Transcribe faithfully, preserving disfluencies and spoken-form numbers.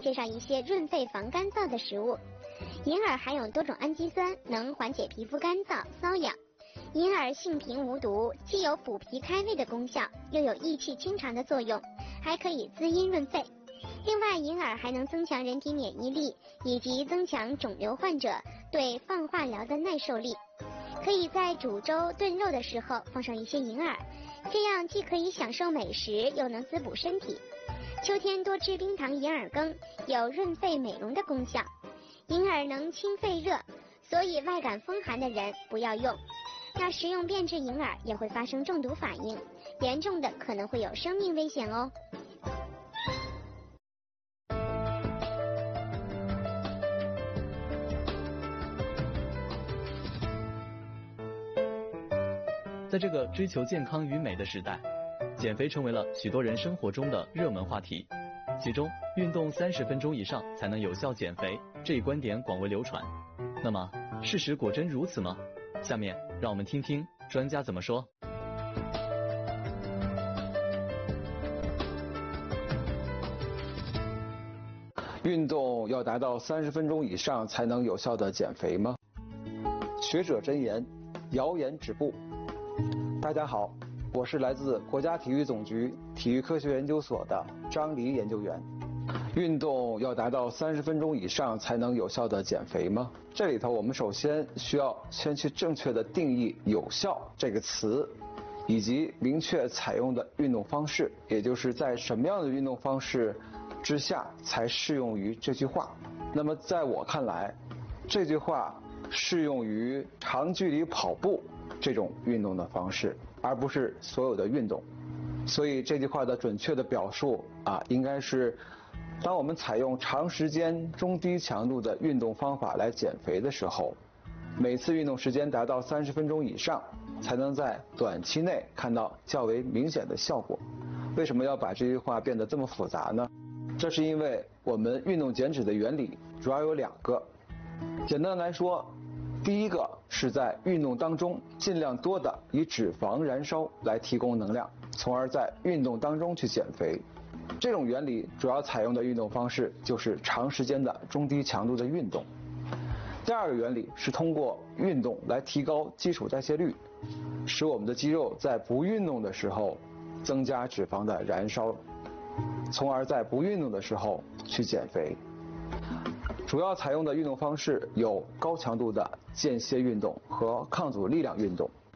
介绍一些润肺防干燥的食物。银耳含有多种氨基酸，能缓解皮肤干燥瘙痒。银耳性平无毒，既有补脾开胃的功效，又有益气清肠的作用，还可以滋阴润肺。另外，银耳还能增强人体免疫力，以及增强肿瘤患者对放化疗的耐受力。可以在煮粥炖肉的时候放上一些银耳，这样既可以享受美食，又能滋补身体。秋天多吃冰糖银耳羹，有润肺美容的功效。银耳能清肺热，所以外感风寒的人不要用。要食用变质银耳也会发生中毒反应，严重的可能会有生命危险哦。 在这个追求健康与美的时代，减肥成为了许多人生活中的热门话题。其中，运动三十分钟以上才能有效减肥这一观点广为流传。那么，事实果真如此吗？下面让我们听听专家怎么说。 运动要达到三十分钟以上才能有效的减肥吗？学者真言，谣言止步。大家好，我是来自国家体育总局体育科学研究所的张黎研究员。运动要达到三十分钟以上才能有效的减肥吗？这里头我们首先需要先去正确的定义“有效”这个词，以及明确采用的运动方式，也就是在什么样的运动方式之下才适用于这句话。那么在我看来，这句话适用于长距离跑步这种运动的方式，而不是所有的运动。所以这句话的准确的表述啊，应该是当我们采用长时间中低强度的运动方法来减肥的时候，每次运动时间达到三十分钟以上，才能在短期内看到较为明显的效果。为什么要把这句话变得这么复杂呢？这是因为我们运动减脂的原理主要有两个。简单来说，第一个是在运动当中尽量多的以脂肪燃烧来提供能量，从而在运动当中去减肥。这种原理主要采用的运动方式就是长时间的中低强度的运动。第二个原理是通过运动来提高基础代谢率，使我们的肌肉在不运动的时候增加脂肪的燃烧，从而在不运动的时候去减肥。主要采用的运动方式有高强度的间歇运动和抗阻力量运动。